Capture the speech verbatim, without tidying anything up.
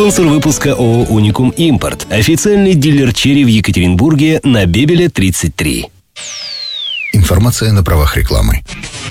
Спонсор выпуска ООО «Уникум Импорт». Официальный дилер черри в Екатеринбурге на Бебеля тридцать три. Информация на правах рекламы.